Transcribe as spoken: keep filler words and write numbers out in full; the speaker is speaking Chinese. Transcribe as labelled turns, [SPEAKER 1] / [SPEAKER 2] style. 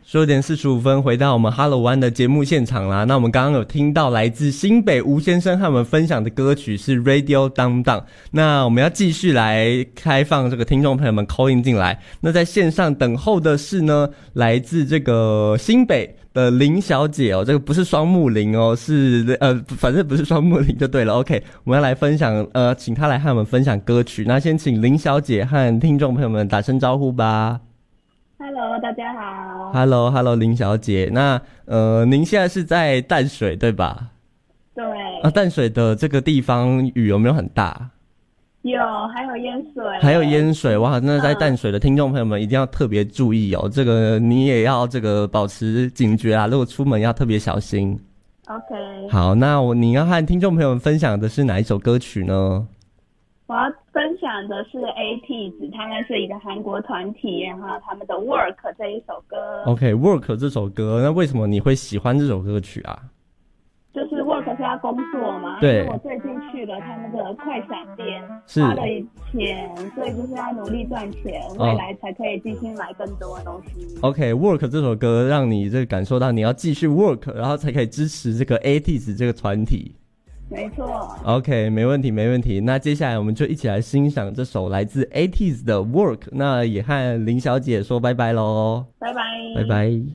[SPEAKER 1] 十二点四十五分，回到我们 Hello One 的节目现场啦。那我们刚刚有听到来自新北吴先生和我们分享的歌曲是 Radio Down Down。那我们要继续来开放这个听众朋友们 call in 进来。那在线上等候的是呢，来自这个新北的林小姐哦，这个不是双木林哦，是呃，反正不是双木林就对了。OK， 我们要来分享，呃，请她来和我们分享歌曲。那先请林小姐和听众朋友们打声招呼吧。
[SPEAKER 2] Hello， 大家好。
[SPEAKER 1] Hello Hello 林小姐，那呃，您现在是在淡水对吧？
[SPEAKER 2] 对。
[SPEAKER 1] 啊，淡水的这个地方雨有没有很大？
[SPEAKER 2] 有，还有淹水。
[SPEAKER 1] 还有淹水，哇！那在淡水的听众朋友们一定要特别注意哦，这个你也要这个保持警觉啊，如果出门要特别小心。
[SPEAKER 2] OK。
[SPEAKER 1] 好，那我你要和听众朋友们分享的是哪一首歌曲呢？
[SPEAKER 2] 我要分享的是 A T E Z， 他们是一个韩国团体，然后他们的 Work 这一首歌。
[SPEAKER 1] OK，Work 这首歌，那为什么你会喜欢这首歌曲啊？
[SPEAKER 2] 就是 Work 是要工作嘛，
[SPEAKER 1] 对。
[SPEAKER 2] 因为我最近去了他们的快闪店，
[SPEAKER 1] 是
[SPEAKER 2] 花了钱，所以就是要努力赚钱，未来才可以继续买更多的东西。
[SPEAKER 1] OK，Work 这首歌让你这个感受到你要继续 Work， 然后才可以支持这个 A T E Z 这个团体。
[SPEAKER 2] 没错。
[SPEAKER 1] OK， 没问题没问题。那接下来我们就一起来欣赏这首来自 A T E Z 的 Work， 那也和林小姐说拜拜咯。
[SPEAKER 2] 拜拜
[SPEAKER 1] 拜拜。